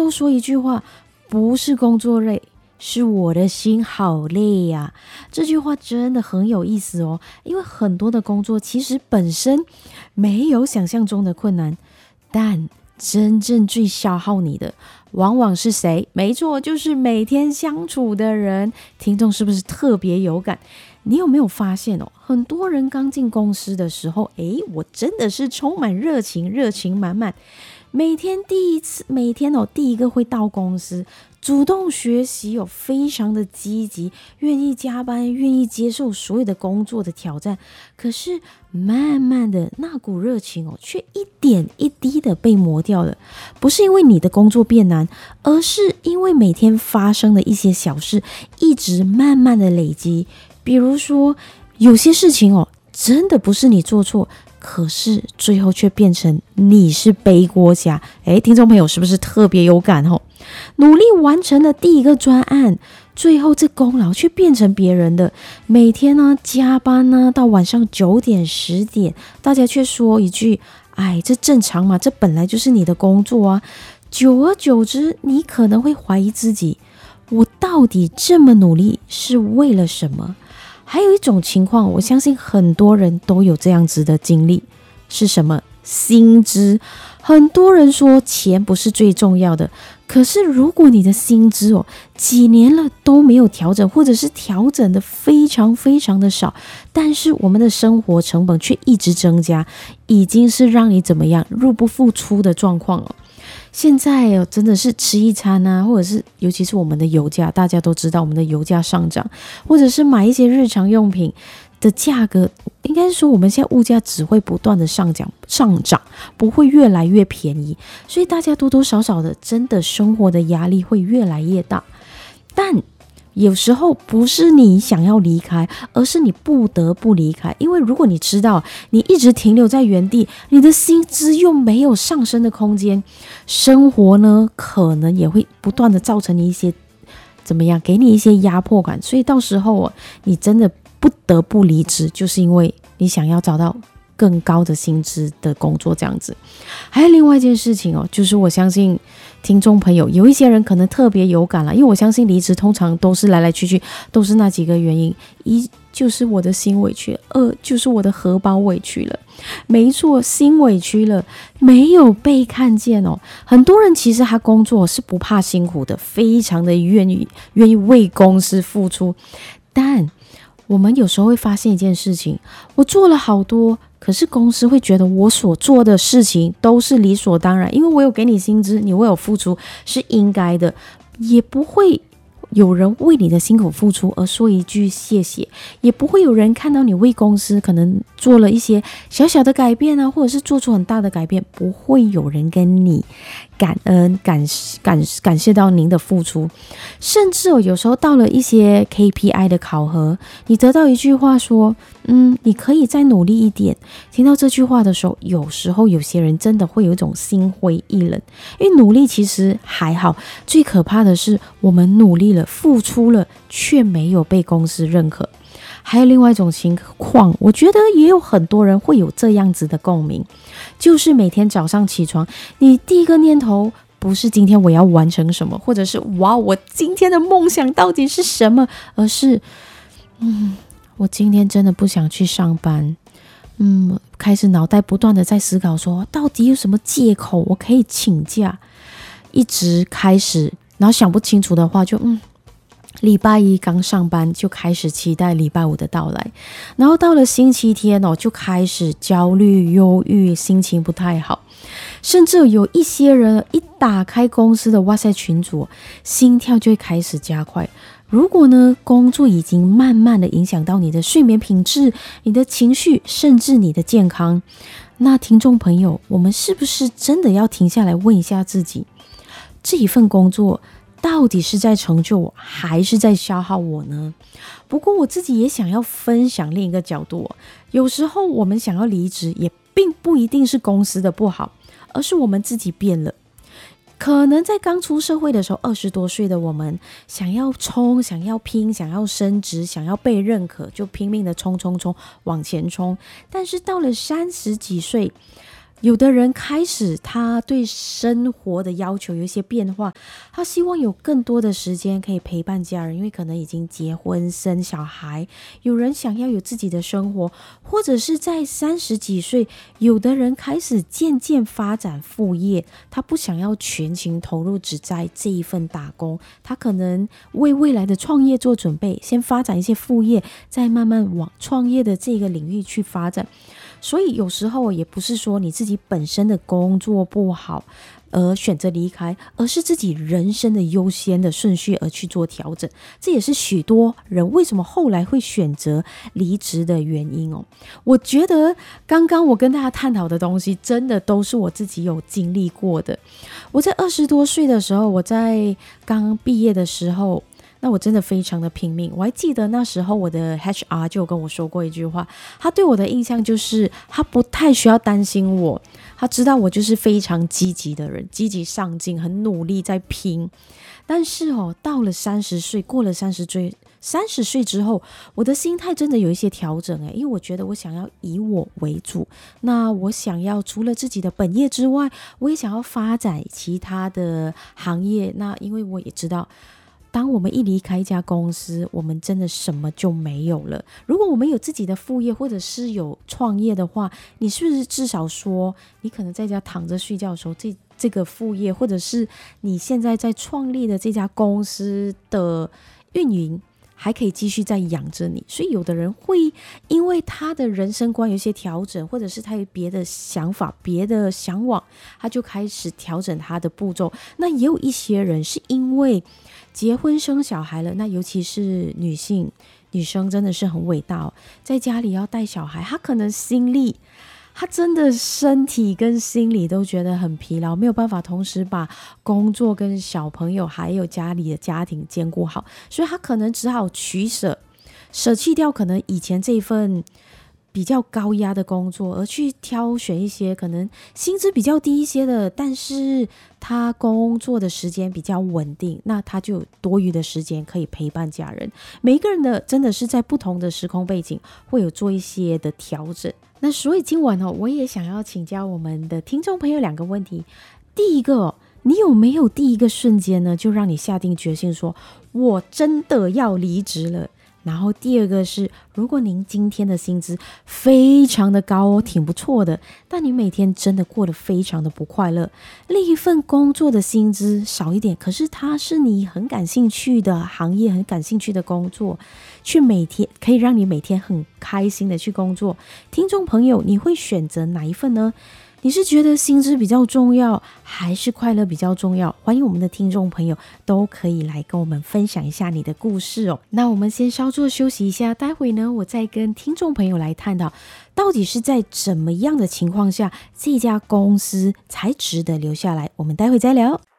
都说一句话，不是工作累，是我的心好累呀。这句话真的很有意思哦，因为很多的工作其实本身没有想象中的困难，但真正最消耗你的往往是谁？没错，就是每天相处的人。听众是不是特别有感？你有没有发现哦，很多人刚进公司的时候，我真的是充满热情，热情满满。每天第一个会到公司，主动学习非常的积极，愿意加班，愿意接受所有的工作的挑战。可是慢慢的那股热情却一点一滴的被磨掉了。不是因为你的工作变难，而是因为每天发生的一些小事一直慢慢的累积。比如说有些事情真的不是你做错，可是最后却变成你是背锅侠。听众朋友是不是特别有感努力完成了第一个专案，最后这功劳却变成别人的。每天加班到晚上9点10点，大家却说一句这正常嘛，这本来就是你的工作啊。久而久之，你可能会怀疑自己，我到底这么努力是为了什么？还有一种情况，我相信很多人都有这样子的经历，是什么？薪资。很多人说钱不是最重要的，可是如果你的薪资几年了都没有调整，或者是调整的非常非常的少，但是我们的生活成本却一直增加，已经是让你怎么样入不敷出的状况现在真的是吃一餐或者是尤其是我们的油价，大家都知道我们的油价上涨，或者是买一些日常用品的价格，应该是说我们现在物价只会不断的上涨，不会越来越便宜，所以大家多多少少的真的生活的压力会越来越大。但有时候不是你想要离开，而是你不得不离开。因为如果你知道你一直停留在原地，你的薪资又没有上升的空间，生活呢可能也会不断的造成你一些怎么样，给你一些压迫感。所以到时候你真的不得不离职，就是因为你想要找到更高的薪资的工作这样子。还有另外一件事情就是我相信听众朋友有一些人可能特别有感了，因为我相信离职通常都是来来去去都是那几个原因，一就是我的心委屈，二就是我的荷包委屈了。没错，心委屈了，没有被看见很多人其实他工作是不怕辛苦的，非常的愿意为公司付出，但我们有时候会发现一件事情，我做了好多，可是公司会觉得我所做的事情都是理所当然，因为我有给你薪资，你为我付出是应该的，也不会有人为你的辛苦付出而说一句谢谢，也不会有人看到你为公司可能做了一些小小的改变或者是做出很大的改变，不会有人跟你感恩感谢到您的付出。甚至有时候到了一些 KPI 的考核，你得到一句话说你可以再努力一点，听到这句话的时候，有时候有些人真的会有一种心灰意冷，因为努力其实还好，最可怕的是我们努力了付出了却没有被公司认可。还有另外一种情况，我觉得也有很多人会有这样子的共鸣，就是每天早上起床，你第一个念头不是今天我要完成什么，或者是我今天的梦想到底是什么，而是我今天真的不想去上班。开始脑袋不断的在思考说，到底有什么借口我可以请假，一直开始，然后想不清楚的话就礼拜一刚上班就开始期待礼拜五的到来，然后到了星期天就开始焦虑忧郁，心情不太好。甚至有一些人一打开公司的哇塞群组，心跳就会开始加快。如果呢，工作已经慢慢的影响到你的睡眠品质，你的情绪，甚至你的健康，那听众朋友，我们是不是真的要停下来问一下自己，这一份工作到底是在成就我，还是在消耗我呢？不过我自己也想要分享另一个角度有时候我们想要离职，也并不一定是公司的不好，而是我们自己变了。可能在刚出社会的时候，20多岁的我们想要冲，想要拼，想要升职，想要被认可，就拼命的冲往前冲。但是到了30几岁， 有的人开始他对生活的要求有一些变化，他希望有更多的时间可以陪伴家人，因为可能已经结婚生小孩，有人想要有自己的生活，或者是在30几岁，有的人开始渐渐发展副业，他不想要全情投入只在这一份打工，他可能为未来的创业做准备，先发展一些副业，再慢慢往创业的这个领域去发展。所以有时候也不是说你自己本身的工作不好而选择离开，而是自己人生的优先的顺序而去做调整，这也是许多人为什么后来会选择离职的原因哦。我觉得刚刚我跟大家探讨的东西真的都是我自己有经历过的。我在20多岁的时候，我在刚毕业的时候，那我真的非常的拼命。我还记得那时候我的 HR 就跟我说过一句话，他对我的印象就是他不太需要担心我，他知道我就是非常积极的人，积极上进，很努力在拼。但是到了30岁，过了30岁之后，我的心态真的有一些调整因为我觉得我想要以我为主，那我想要除了自己的本业之外，我也想要发展其他的行业。那因为我也知道，当我们一离开一家公司，我们真的什么就没有了。如果我们有自己的副业或者是有创业的话，你是不是至少说你可能在家躺着睡觉的时候，这个副业或者是你现在在创立的这家公司的运营还可以继续再养着你。所以有的人会因为他的人生观有一些调整，或者是他有别的想法别的向往，他就开始调整他的步骤。那也有一些人是因为结婚生小孩了，那尤其是女生真的是很伟大在家里要带小孩，她可能她真的身体跟心理都觉得很疲劳，没有办法同时把工作跟小朋友还有家里的家庭兼顾好，所以她可能只好舍弃掉可能以前这一份比较高压的工作，而去挑选一些可能薪资比较低一些的，但是他工作的时间比较稳定，那他就有多余的时间可以陪伴家人。每一个人的真的是在不同的时空背景会有做一些的调整。那所以今晚我也想要请教我们的听众朋友2个问题。第一个，你有没有第一个瞬间呢就让你下定决心说我真的要离职了？然后第二个是，如果您今天的薪资非常的高挺不错的，但你每天真的过得非常的不快乐，另一份工作的薪资少一点，可是它是你很感兴趣的行业，很感兴趣的工作，却每天可以让你每天很开心的去工作，听众朋友，你会选择哪一份呢？你是觉得薪资比较重要，还是快乐比较重要？欢迎我们的听众朋友都可以来跟我们分享一下你的故事那我们先稍作休息一下，待会呢我再跟听众朋友来探讨，到底是在怎么样的情况下这家公司才值得留下来，我们待会再聊。